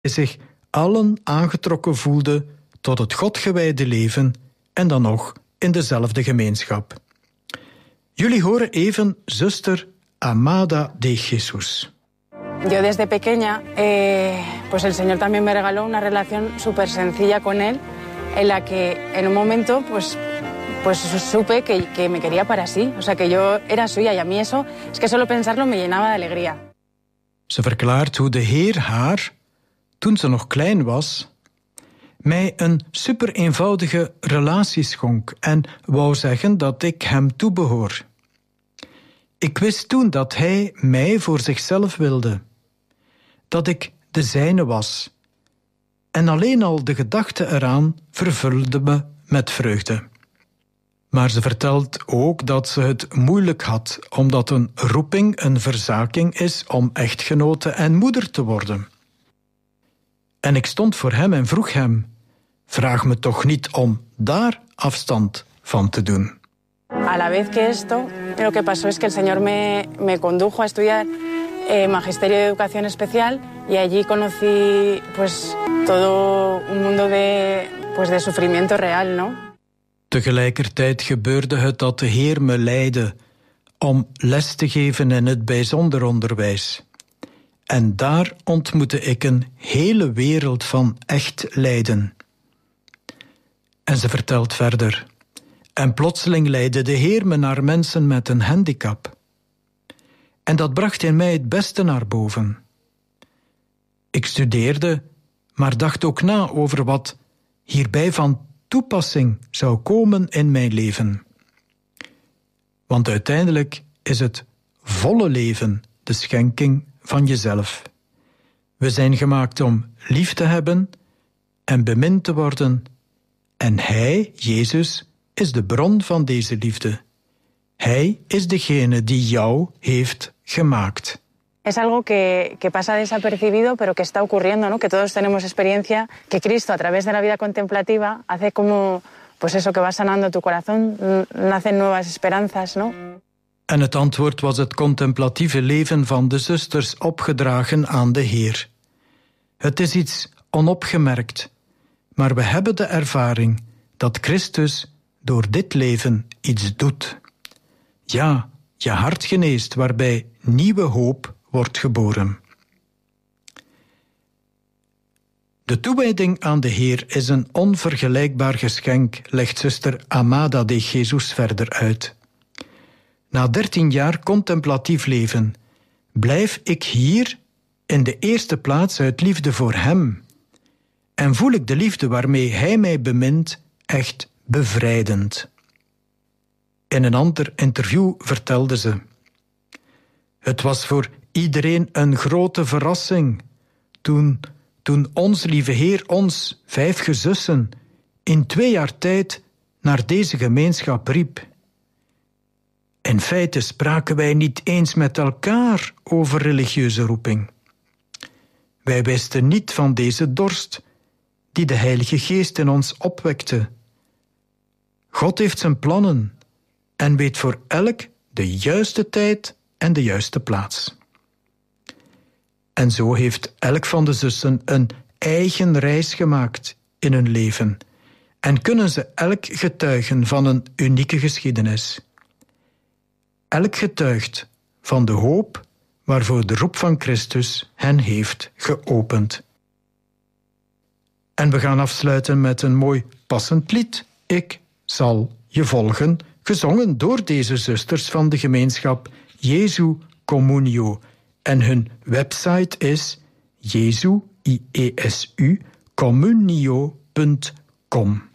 zich allen aangetrokken voelde tot het Godgewijde leven en dan nog in dezelfde gemeenschap. Jullie horen even zuster Amada de Jesus. Yo desde pequeña, pues el Señor también me regaló una relación súper sencilla con Él, en la que en un momento pues supe que me quería para sí, o sea que yo era suya y a mí eso, es que solo pensarlo me llenaba de alegría. Ze verklaart hoe de Heer haar, toen ze nog klein was, mij een super eenvoudige relatie schonk en wou zeggen dat ik hem toebehoor. Ik wist toen dat hij mij voor zichzelf wilde, dat ik de zijne was. En alleen al de gedachte eraan vervulde me met vreugde. Maar ze vertelt ook dat ze het moeilijk had, omdat een roeping een verzaking is om echtgenote en moeder te worden. En ik stond voor hem en vroeg hem, vraag me toch niet om daar afstand van te doen. A la vez que esto, lo que pasó es que el Señor me condujo a estudiar Magisterio de Educación Especial y allí conocí pues todo un mundo de sufrimiento real, ¿no? Tegelijkertijd gebeurde het dat de Heer me leidde om les te geven in het bijzonder onderwijs. En daar ontmoette ik een hele wereld van echt lijden. En ze vertelt verder. En plotseling leidde de Heer me naar mensen met een handicap. En dat bracht in mij het beste naar boven. Ik studeerde, maar dacht ook na over wat hierbij van toepassing zou komen in mijn leven. Want uiteindelijk is het volle leven de schenking van jezelf. We zijn gemaakt om lief te hebben en bemind te worden. En Hij, Jezus, is de bron van deze liefde. Hij is degene die jou heeft gemaakt. Es algo que pasa desapercibido, pero que está ocurriendo, ¿no? Que todos tenemos experiencia, que Cristo a través de la vida contemplativa hace como, pues eso, que va sanando tu corazón, nacen nuevas esperanzas, ¿no? En het antwoord was het contemplatieve leven van de zusters opgedragen aan de Heer. Het is iets onopgemerkt, maar we hebben de ervaring dat Christus door dit leven iets doet. Ja, je hart geneest, waarbij nieuwe hoop wordt geboren. De toewijding aan de Heer is een onvergelijkbaar geschenk, legt zuster Amada de Jesus verder uit. Na 13 jaar contemplatief leven blijf ik hier in de eerste plaats uit liefde voor Hem en voel ik de liefde waarmee Hij mij bemint echt bevrijdend. In een ander interview vertelde ze: het was voor iedereen een grote verrassing toen ons lieve Heer ons 5 gezussen in 2 jaar tijd naar deze gemeenschap riep. In feite spraken wij niet eens met elkaar over religieuze roeping. Wij wisten niet van deze dorst die de Heilige Geest in ons opwekte. God heeft zijn plannen en weet voor elk de juiste tijd en de juiste plaats. En zo heeft elk van de zussen een eigen reis gemaakt in hun leven en kunnen ze elk getuigen van een unieke geschiedenis. Elk getuigt van de hoop waarvoor de roep van Christus hen heeft geopend. En we gaan afsluiten met een mooi passend lied. Ik zal je volgen, gezongen door deze zusters van de gemeenschap Jesu Communio. En hun website is Jesu, Communio.com.